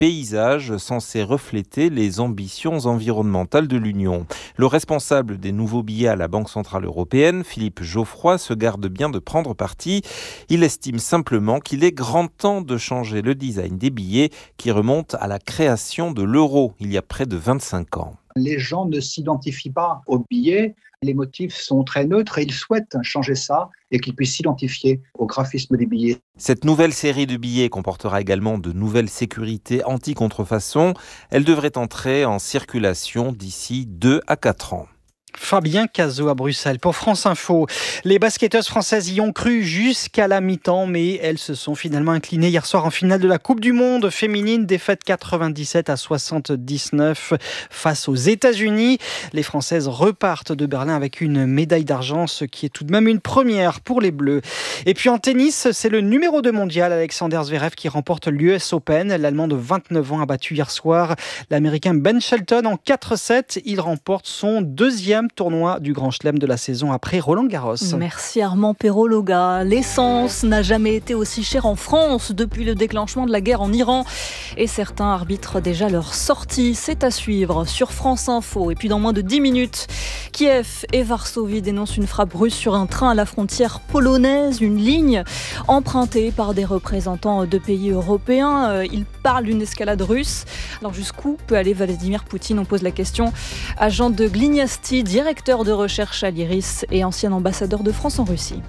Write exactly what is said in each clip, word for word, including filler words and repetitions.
paysage censé refléter les ambitions environnementales de l'Union. Le responsable des nouveaux billets à la Banque centrale européenne, Philippe Geoffroy, se garde bien de prendre parti. Il estime simplement qu'il est grand temps de changer le design des billets qui remonte à la création de l'euro il y a près de vingt-cinq ans. Les gens ne s'identifient pas aux billets, les motifs sont très neutres et ils souhaitent changer ça et qu'ils puissent s'identifier au graphisme des billets. Cette nouvelle série de billets comportera également de nouvelles sécurités anti-contrefaçon. Elle devrait entrer en circulation d'ici deux à quatre ans. Fabien Cazot à Bruxelles pour France Info. Les basketteuses françaises y ont cru jusqu'à la mi-temps, mais elles se sont finalement inclinées hier soir en finale de la Coupe du Monde féminine, défaite quatre-vingt-dix-sept à soixante-dix-neuf face aux États-Unis. Les Françaises repartent de Berlin avec une médaille d'argent, ce qui est tout de même une première pour les Bleus. Et puis en tennis, c'est le numéro deux mondial, Alexander Zverev, qui remporte l'U S Open. L'Allemand de vingt-neuf ans a battu hier soir l'Américain Ben Shelton en quatre sept. Il remporte son deuxième tournoi du Grand Chelem de la saison après Roland-Garros. Merci Armand Perrault-Loga. L'essence n'a jamais été aussi chère en France depuis le déclenchement de la guerre en Iran. Et certains arbitrent déjà leur sortie. C'est à suivre sur France Info. Et puis dans moins de dix minutes, Kiev et Varsovie dénoncent une frappe russe sur un train à la frontière polonaise. Une ligne empruntée par des représentants de pays européens. Ils parlent d'une escalade russe. Alors jusqu'où peut aller Vladimir Poutine ? On pose la question à Jean de Glignasti, directeur de recherche à l'Iris et ancien ambassadeur de France en Russie.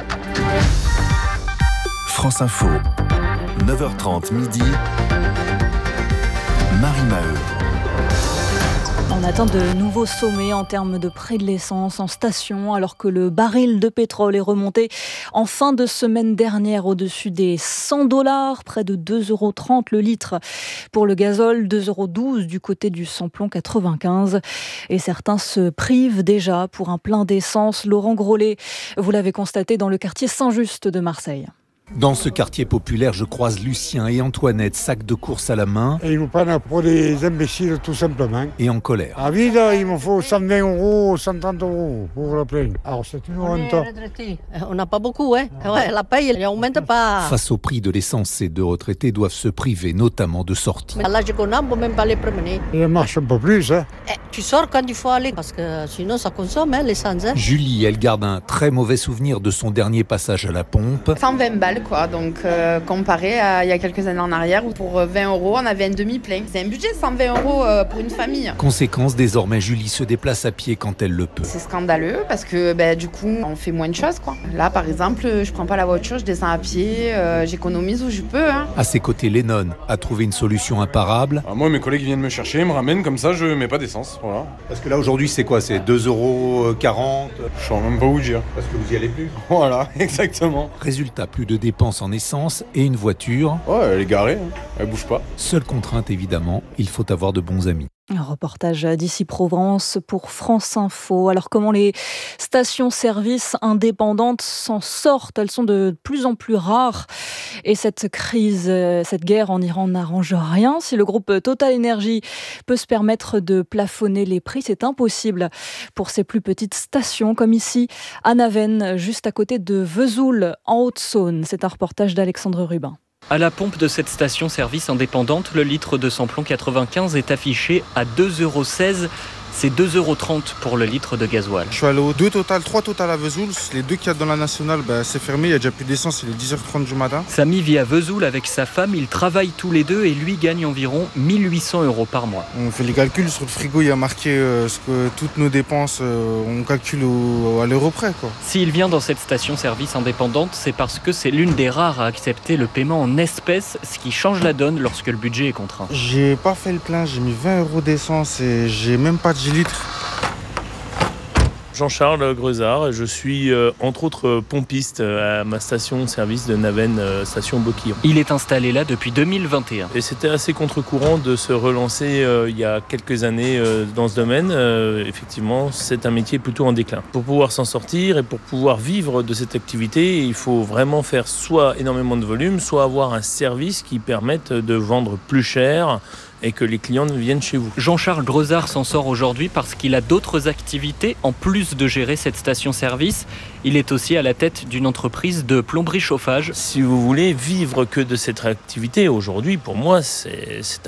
France Info, neuf heures trente midi, Marie Maheu. On attend de nouveaux sommets en termes de prix de l'essence en station, alors que le baril de pétrole est remonté en fin de semaine dernière au-dessus des cent dollars, près de deux euros trente le litre. Pour le gazole, deux euros douze du côté du samplon quatre-vingt-quinze. Et certains se privent déjà pour un plein d'essence. Laurent Grollet, vous l'avez constaté dans le quartier Saint-Just de Marseille. Dans ce quartier populaire, je croise Lucien et Antoinette, sac de course à la main. Et ils me prennent pour des imbéciles, tout simplement. Et en colère. À vide, il me faut cent vingt euros, cent trente euros pour la plaine. Alors c'est une honte. On est retraités. On n'a pas beaucoup, hein. Ouais, la paye, elle n'augmente pas. Face au prix de l'essence, ces deux retraités doivent se priver, notamment de sorties. À l'âge qu'on a, on ne peut même pas les promener. Il marche un peu plus, hein. Eh, tu sors quand il faut aller, parce que sinon ça consomme, hein, l'essence. Hein. Julie, elle garde un très mauvais souvenir de son dernier passage à la pompe. cent vingt balles, quoi. Donc euh, comparé à il y a quelques années en arrière où pour vingt euros on avait un demi-plein. C'est un budget cent vingt euros euh, pour une famille. Conséquence, désormais Julie se déplace à pied quand elle le peut. C'est scandaleux parce que bah, du coup on fait moins de choses, quoi. Là par exemple je prends pas la voiture, je descends à pied, euh, j'économise où je peux. Hein. À ses côtés, Lennon a trouvé une solution imparable. Alors moi mes collègues viennent me chercher, me ramènent comme ça, je mets pas d'essence. Voilà. Parce que là aujourd'hui c'est quoi ? C'est deux euros quarante ? Je sais même pas où dire. Parce que vous y allez plus. Voilà, exactement. Résultat, plus de dépenses en essence et une voiture. Ouais, elle est garée, hein. Elle bouge pas. Seule contrainte évidemment, il faut avoir de bons amis. Un reportage d'ici Provence pour France Info. Alors comment les stations-service indépendantes s'en sortent ? Elles sont de plus en plus rares. Et cette crise, cette guerre en Iran n'arrange rien. Si le groupe Total Energy peut se permettre de plafonner les prix, c'est impossible pour ces plus petites stations, comme ici à Naven, juste à côté de Vesoul, en Haute-Saône. C'est un reportage d'Alexandre Rubin. À la pompe de cette station-service indépendante, le litre de samplon quatre-vingt-quinze est affiché à deux euros seize. C'est deux euros trente pour le litre de gasoil. Je suis allé aux deux Total, trois Total à Vesoul. Les deux qu'il y a dans la nationale, bah, c'est fermé, il n'y a déjà plus d'essence, il est dix heures trente du matin. Samy vit à Vesoul avec sa femme, ils travaillent tous les deux et lui gagne environ mille huit cents euros par mois. On fait les calculs, sur le frigo il y a marqué euh, ce que toutes nos dépenses, euh, on calcule au, à l'euro près, quoi. S'il vient dans cette station-service indépendante, c'est parce que c'est l'une des rares à accepter le paiement en espèces, ce qui change la donne lorsque le budget est contraint. J'ai pas fait le plein, j'ai mis vingt euros d'essence et j'ai même pas de dix litres. Jean-Charles Grezard, je suis euh, entre autres pompiste à ma station-service de Naven, euh, station Boquillon. Il est installé là depuis deux mille vingt et un. Et c'était assez contre-courant de se relancer euh, il y a quelques années euh, dans ce domaine. Euh, effectivement, c'est un métier plutôt en déclin. Pour pouvoir s'en sortir et pour pouvoir vivre de cette activité, il faut vraiment faire soit énormément de volume, soit avoir un service qui permette de vendre plus cher et que les clients viennent chez vous. Jean-Charles Grezard s'en sort aujourd'hui parce qu'il a d'autres activités en plus de gérer cette station-service. Il est aussi à la tête d'une entreprise de plomberie chauffage. Si vous voulez vivre que de cette activité, aujourd'hui, pour moi, c'est, c'est